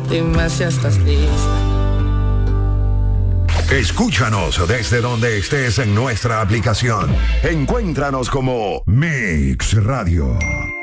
Dime si estás lista. Escúchanos desde donde estés en nuestra aplicación. Encuéntranos como Mix Radio.